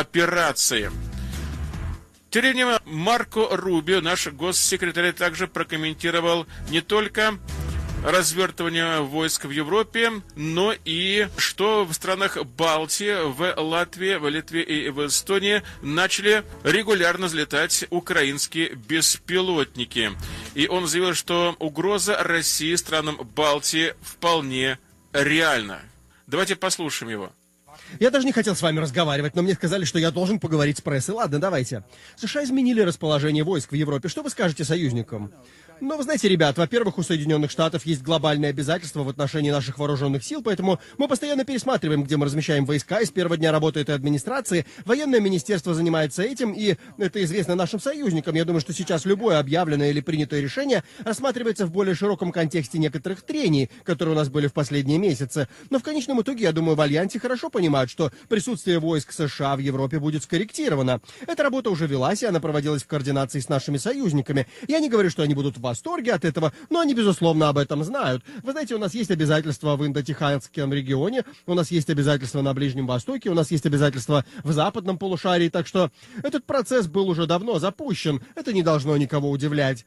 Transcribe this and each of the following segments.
операции. Тем временем Марко Рубио, наш госсекретарь, также прокомментировал не только развертывание войск в Европе, но и что в странах Балтии, в Латвии, в Литве и в Эстонии начали регулярно взлетать украинские беспилотники. И он заявил, что угроза России странам Балтии вполне реальна. Давайте послушаем его. Я даже не хотел с вами разговаривать, но мне сказали, что я должен поговорить с прессой. Ладно, давайте. США изменили расположение войск в Европе. Что вы скажете союзникам? Ну, вы знаете, ребят, во-первых, у Соединенных Штатов есть глобальные обязательства в отношении наших вооруженных сил, поэтому мы постоянно пересматриваем, где мы размещаем войска, и с первого дня работы этой администрации военное министерство занимается этим, и это известно нашим союзникам. Я думаю, что сейчас любое объявленное или принятое решение рассматривается в более широком контексте некоторых трений, которые у нас были в последние месяцы. Но в конечном итоге, я думаю, в Альянсе хорошо понимают, что присутствие войск США в Европе будет скорректировано. Эта работа уже велась, и она проводилась в координации с нашими союзниками. Я не говорю, что они будут в восторге от этого, но они, безусловно, об этом знают. Вы знаете, у нас есть обязательства в Индо-Тихоокеанском регионе, у нас есть обязательства на Ближнем Востоке, у нас есть обязательства в западном полушарии, так что этот процесс был уже давно запущен. Это не должно никого удивлять.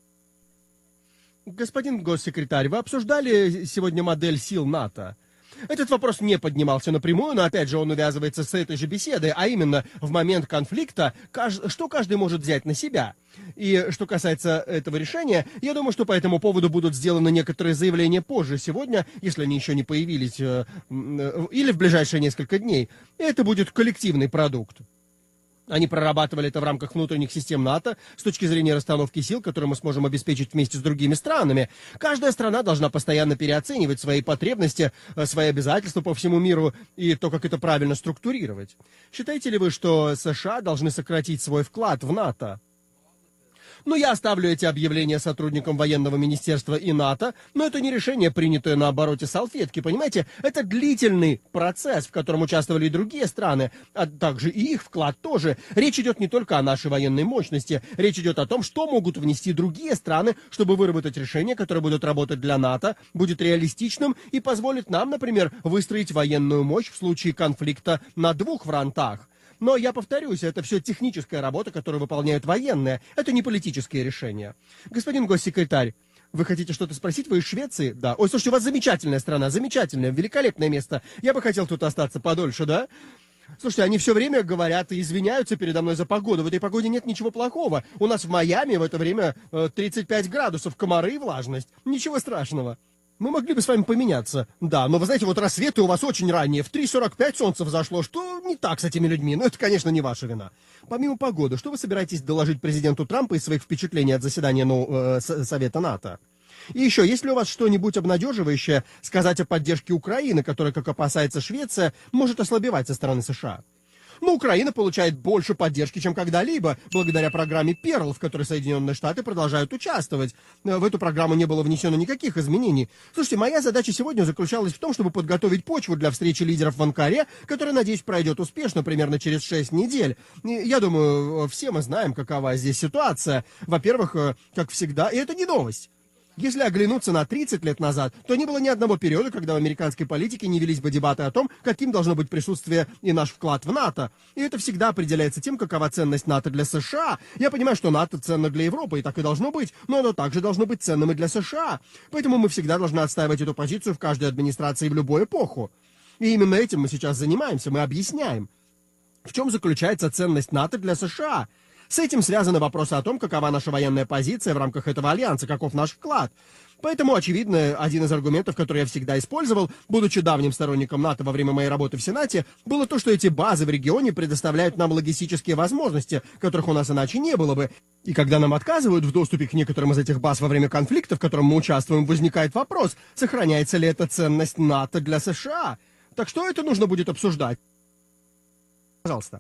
Господин госсекретарь, вы обсуждали сегодня модель сил НАТО? Этот вопрос не поднимался напрямую, но, опять же, он увязывается с этой же беседой, а именно в момент конфликта, что каждый может взять на себя. И что касается этого решения, я думаю, что по этому поводу будут сделаны некоторые заявления позже сегодня, если они еще не появились, или в ближайшие несколько дней. И это будет коллективный продукт. Они прорабатывали это в рамках внутренних систем НАТО с точки зрения расстановки сил, которые мы сможем обеспечить вместе с другими странами. Каждая страна должна постоянно переоценивать свои потребности, свои обязательства по всему миру и то, как это правильно структурировать. Считаете ли вы, что США должны сократить свой вклад в НАТО? Ну, я оставлю эти объявления сотрудникам военного министерства и НАТО, но это не решение, принятое на обороте салфетки, понимаете? Это длительный процесс, в котором участвовали и другие страны, а также и их вклад тоже. Речь идет не только о нашей военной мощности, речь идет о том, что могут внести другие страны, чтобы выработать решение, которое будет работать для НАТО, будет реалистичным и позволит нам, например, выстроить военную мощь в случае конфликта на двух фронтах. Но я повторюсь, это все техническая работа, которую выполняют военные. Это не политические решения. Господин госсекретарь, вы хотите что-то спросить? Вы из Швеции? Да. Ой, слушайте, у вас замечательная страна, замечательное, великолепное место. Я бы хотел тут остаться подольше, да? Слушайте, они все время говорят и извиняются передо мной за погоду. В этой погоде нет ничего плохого. У нас в Майами в это время 35 градусов, комары и влажность. Ничего страшного. Мы могли бы с вами поменяться. Да, но вы знаете, вот рассветы у вас очень ранние. В 3:45 солнце взошло. Что не так с этими людьми? Но это, конечно, не ваша вина. Помимо погоды, что вы собираетесь доложить президенту Трампу из своих впечатлений от заседания Совета НАТО? И еще, есть ли у вас что-нибудь обнадеживающее сказать о поддержке Украины, которая, как опасается Швеция, может ослабевать со стороны США? Но Украина получает больше поддержки, чем когда-либо, благодаря программе «Перл», в которой Соединенные Штаты продолжают участвовать. В эту программу не было внесено никаких изменений. Слушайте, моя задача сегодня заключалась в том, чтобы подготовить почву для встречи лидеров в Анкаре, которая, надеюсь, пройдет успешно примерно через 6 недель. И я думаю, все мы знаем, какова здесь ситуация. Во-первых, как всегда, и это не новость. Если оглянуться на 30 лет назад, то не было ни одного периода, когда в американской политике не велись бы дебаты о том, каким должно быть присутствие и наш вклад в НАТО. И это всегда определяется тем, какова ценность НАТО для США. Я понимаю, что НАТО ценно для Европы, и так и должно быть, но оно также должно быть ценным и для США. Поэтому мы всегда должны отстаивать эту позицию в каждой администрации в любую эпоху. И именно этим мы сейчас занимаемся, мы объясняем, в чем заключается ценность НАТО для США. С этим связаны вопросы о том, какова наша военная позиция в рамках этого альянса, каков наш вклад. Поэтому, очевидно, один из аргументов, который я всегда использовал, будучи давним сторонником НАТО во время моей работы в Сенате, было то, что эти базы в регионе предоставляют нам логистические возможности, которых у нас иначе не было бы. И когда нам отказывают в доступе к некоторым из этих баз во время конфликта, в котором мы участвуем, возникает вопрос, сохраняется ли эта ценность НАТО для США. Так что это нужно будет обсуждать. Пожалуйста.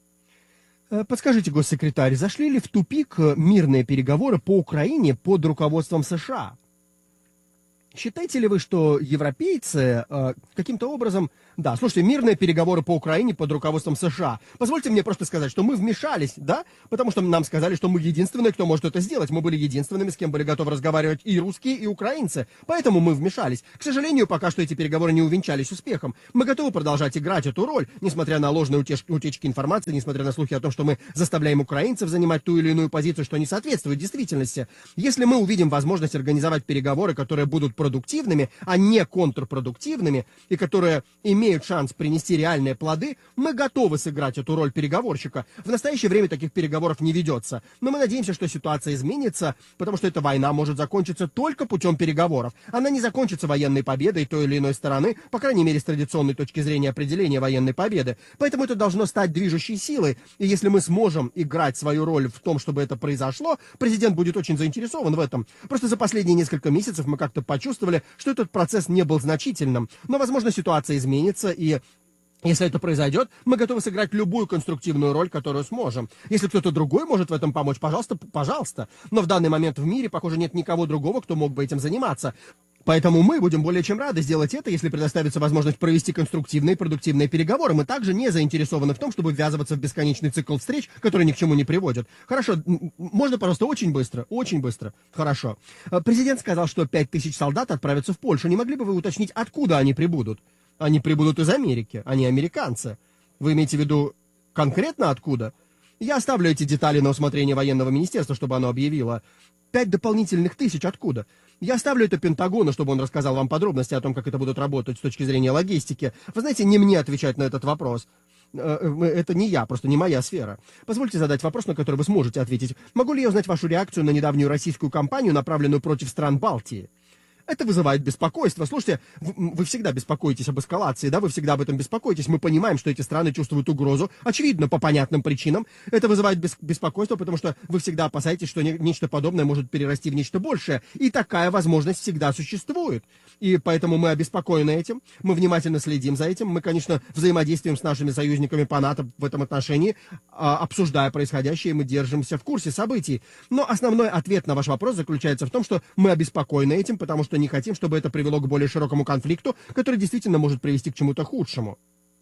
Подскажите, госсекретарь, зашли ли в тупик мирные переговоры по Украине под руководством США? Считаете ли вы, что европейцы каким-то образом... Да, слушайте, мирные переговоры по Украине под руководством США. Позвольте мне просто сказать, что мы вмешались, да? Потому что нам сказали, что мы единственные, кто может это сделать. Мы были единственными, с кем были готовы разговаривать и русские, и украинцы. Поэтому мы вмешались. К сожалению, пока что эти переговоры не увенчались успехом. Мы готовы продолжать играть эту роль, несмотря на ложные утечки информации, несмотря на слухи о том, что мы заставляем украинцев занимать ту или иную позицию, что не соответствует действительности. Если мы увидим возможность организовать переговоры, которые будут продуктивными, а не контрпродуктивными, и которые имеют шанс принести реальные плоды, мы готовы сыграть эту роль переговорщика. В настоящее время таких переговоров не ведется. Но мы надеемся, что ситуация изменится, потому что эта война может закончиться только путем переговоров. Она не закончится военной победой той или иной стороны, по крайней мере, с традиционной точки зрения определения военной победы. Поэтому это должно стать движущей силой. И если мы сможем играть свою роль в том, чтобы это произошло, президент будет очень заинтересован в этом. Просто за последние несколько месяцев мы как-то почувствовали, что этот процесс не был значительным. Но, возможно, ситуация изменится, и если это произойдет, мы готовы сыграть любую конструктивную роль, которую сможем. Если кто-то другой может в этом помочь, пожалуйста, пожалуйста. Но в данный момент в мире, похоже, нет никого другого, кто мог бы этим заниматься. Поэтому мы будем более чем рады сделать это, если предоставится возможность провести конструктивные и продуктивные переговоры. Мы также не заинтересованы в том, чтобы ввязываться в бесконечный цикл встреч, которые ни к чему не приводят. Хорошо, можно, пожалуйста, очень быстро, очень быстро. Хорошо. Президент сказал, что 5000 солдат отправятся в Польшу. Не могли бы вы уточнить, откуда они прибудут? Они прибудут из Америки, они американцы. Вы имеете в виду конкретно откуда? Я оставлю эти детали на усмотрение военного министерства, чтобы оно объявило. 5 дополнительных тысяч откуда? Я оставлю это Пентагону, чтобы он рассказал вам подробности о том, как это будут работать с точки зрения логистики. Вы знаете, не мне отвечать на этот вопрос. Это не я, просто не моя сфера. Позвольте задать вопрос, на который вы сможете ответить. Могу ли я узнать вашу реакцию на недавнюю российскую кампанию, направленную против стран Балтии? Это вызывает беспокойство. Слушайте, вы всегда беспокоитесь об эскалации, да, вы всегда об этом беспокоитесь. Мы понимаем, что эти страны чувствуют угрозу, очевидно, по понятным причинам. Это вызывает беспокойство, потому что вы всегда опасаетесь, что нечто подобное может перерасти в нечто большее. И такая возможность всегда существует. И поэтому мы обеспокоены этим, мы внимательно следим за этим. Мы, конечно, взаимодействуем с нашими союзниками по НАТО в этом отношении, обсуждая происходящее, мы держимся в курсе событий. Но основной ответ на ваш вопрос заключается в том, что мы обеспокоены этим, потому что не хотим, чтобы это привело к более широкому конфликту, который действительно может привести к чему-то худшему.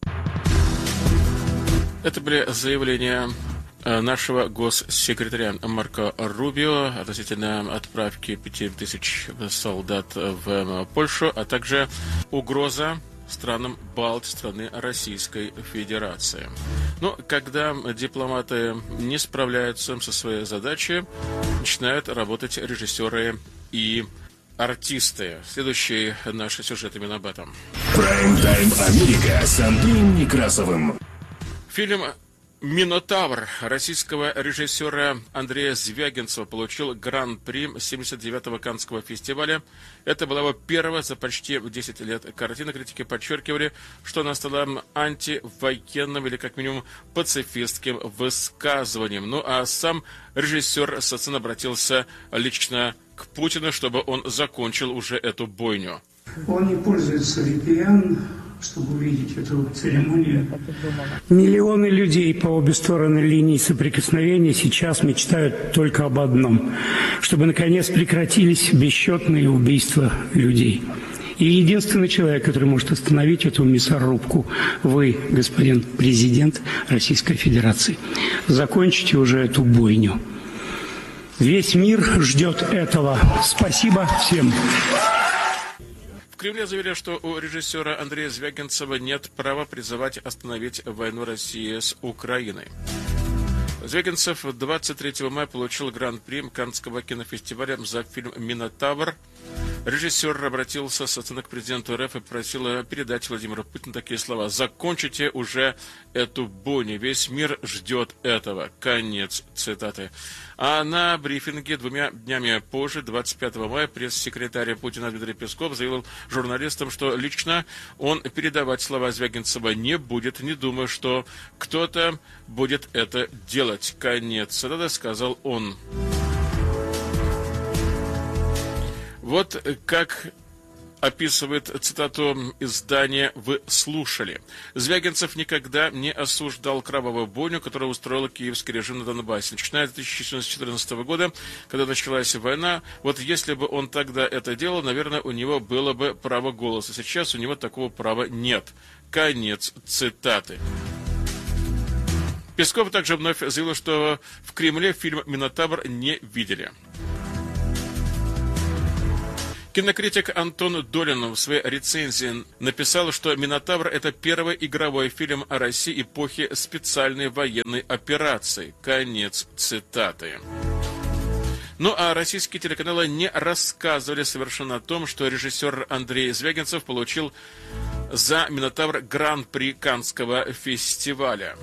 Это были заявления нашего госсекретаря Марко Рубио относительно отправки 5000 солдат в Польшу, а также угроза странам Балтии, страны Российской Федерации. Но когда дипломаты не справляются со своей задачей, начинают работать режиссеры и артисты. Следующий наш сюжет именно об этом. Прайм-тайм Америка с Андреем Некрасовым. Фильм «Минотавр» российского режиссера Андрея Звягинцева получил гран-при 79-го Каннского фестиваля. Это была его первая за почти 10 лет картина. Критики подчеркивали, что она стала антивоенным или как минимум пацифистским высказыванием. Ну а сам режиссер со сцены обратился лично к Путину, чтобы он закончил уже эту бойню. Он не пользуется VPN, чтобы увидеть эту церемонию. Миллионы людей по обе стороны линии соприкосновения сейчас мечтают только об одном, чтобы наконец прекратились бесчетные убийства людей. И единственный человек, который может остановить эту мясорубку, вы, господин президент Российской Федерации. Закончите уже эту бойню. Весь мир ждет этого. Спасибо всем. В Кремле заявили, что у режиссера Андрея Звягинцева нет права призывать остановить войну России с Украиной. Звягинцев 23 мая получил гран-при Каннского кинофестиваля за фильм «Минотавр». Режиссер обратился со сцены к президенту РФ и просил передать Владимиру Путину такие слова: «Закончите уже эту бойню, весь мир ждет этого». Конец цитаты. А на брифинге 2 днями позже, 25 мая, пресс-секретарь Путина Дмитрий Песков заявил журналистам, что лично он передавать слова Звягинцева не будет, не думая, что кто-то будет это делать. Конец цитаты, сказал он. Вот как описывает цитату издания «Вы слушали». Звягинцев никогда не осуждал кровавую бойню, которую устроил киевский режим на Донбассе. Начиная с 2014 года, когда началась война, вот если бы он тогда это делал, наверное, у него было бы право голоса. Сейчас у него такого права нет. Конец цитаты. Песков также вновь заявил, что в Кремле фильм «Минотавр» не видели. Кинокритик Антон Долин в своей рецензии написал, что «Минотавр» — это первый игровой фильм о России эпохи специальной военной операции. Конец цитаты. Ну а российские телеканалы не рассказывали совершенно о том, что режиссер Андрей Звягинцев получил за «Минотавр» гран-при Каннского фестиваля.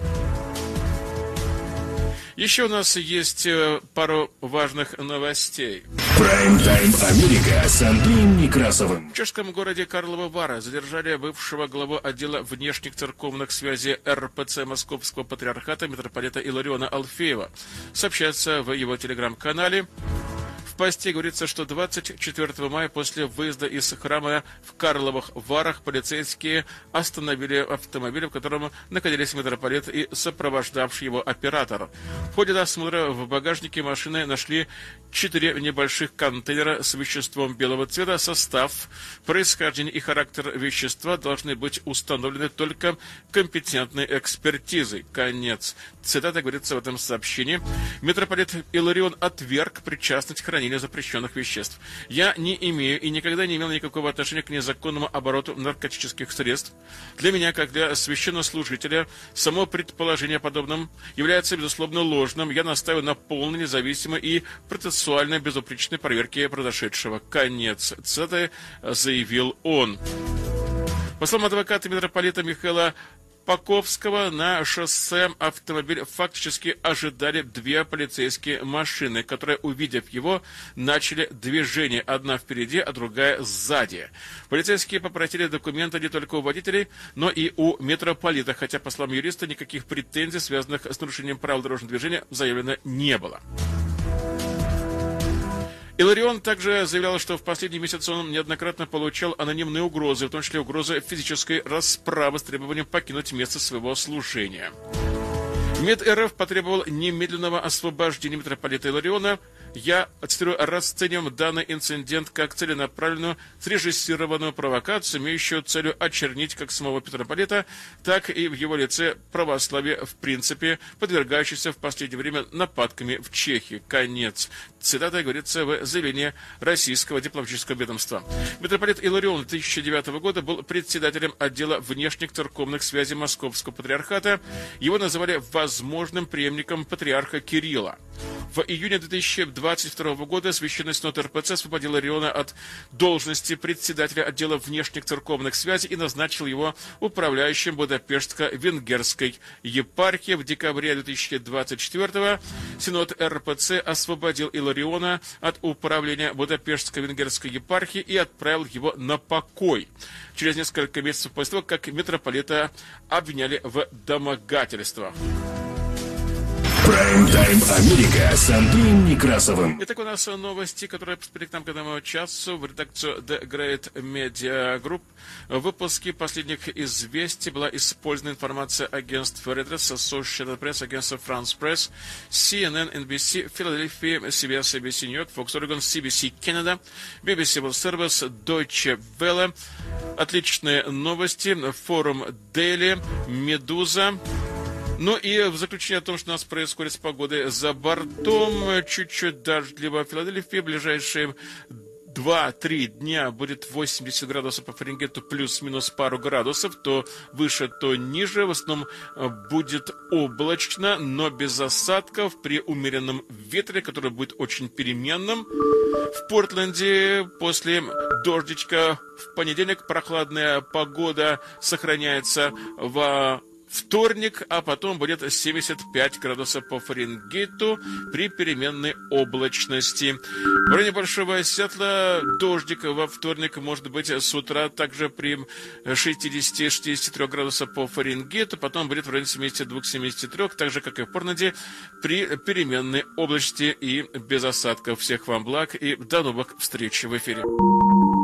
Еще у нас есть пару важных новостей. Прайм-тайм Америка с Андреем Некрасовым. В чешском городе Карлова Вара задержали бывшего главу отдела внешних церковных связей РПЦ Московского патриархата митрополита Илариона Алфеева. Сообщается в его телеграм-канале. В посте говорится, что 24 мая после выезда из храма в Карловых Варах полицейские остановили автомобиль, в котором находились митрополит и сопровождавший его оператор. В ходе досмотра в багажнике машины нашли 4 небольших контейнера с веществом белого цвета. Состав, происхождение и характер вещества должны быть установлены только компетентной экспертизой. Конец цитаты говорится в этом сообщении. Митрополит Иларион отверг причастность к хранению запрещенных веществ. «Я не имею и никогда не имел никакого отношения к незаконному обороту наркотических средств. Для меня, как для священнослужителя, само предположение о подобном является, безусловно, ложным. Я настаиваю на полной, независимой и процессуальной безупречной проверке произошедшего». Конец цитаты заявил он. По словам адвоката митрополита Михаила Паковского, на шоссе автомобиль фактически ожидали 2 полицейские машины, которые, увидев его, начали движение. Одна впереди, а другая сзади. Полицейские попросили документы не только у водителей, но и у митрополита, хотя, по словам юриста, никаких претензий, связанных с нарушением правил дорожного движения, заявлено не было. Иларион также заявлял, что в последние месяцы он неоднократно получал анонимные угрозы, в том числе угрозы физической расправы с требованием покинуть место своего служения. МИД РФ потребовал немедленного освобождения митрополита Илариона. Я, цитирую, расцениваем данный инцидент как целенаправленную, срежиссированную провокацию, имеющую целью очернить как самого митрополита, так и в его лице православие в принципе, подвергающееся в последнее время нападками в Чехии. Конец цитаты говорится в заявлении российского дипломатического ведомства. Митрополит Иларион 2009 года был председателем отдела внешних церковных связей Московского патриархата. Его называли возможным преемником патриарха Кирилла. В июне 2022 года Священный Синод РПЦ освободил Илариона от должности председателя отдела внешних церковных связей и назначил его управляющим Будапештско-Венгерской епархии. В декабре 2024 Синод РПЦ освободил Илариона от управления Будапештско-Венгерской епархии и отправил его на покой. Через несколько месяцев после того, как митрополита обвиняли в домогательствах. Прайм-тайм Америка с Андреем Некрасовым. Итак, у нас новости, которые поступили к нам к этому часу в редакцию The Great Media Group. В выпуске последних известий была использована информация агентств Reuters, Associated Press, агентства France Press, CNN, NBC, Philadelphia, CBS, ABC New York, Fox Oregon, CBC Canada, BBC World Service, Deutsche Welle. Отличные новости. Форум Daily, Медуза. Ну и в заключение о том, что у нас происходит с погодой за бортом. Чуть-чуть дождливо в Филадельфии. Ближайшие 2-3 дня будет 80 градусов по Фаренгейту, плюс-минус пару градусов. То выше, то ниже. В основном будет облачно, но без осадков, при умеренном ветре, который будет очень переменным. В Портленде после дождичка в понедельник прохладная погода сохраняется в вторник, а потом будет 75 градусов по Фаренгейту при переменной облачности. В районе Большого Сиэтла дождик во вторник может быть с утра также при 60-63 градусов по Фаренгейту, потом будет в районе 72-73, так же, как и в Портленде, при переменной облачности и без осадков. Всех вам благ и до новых встреч в эфире.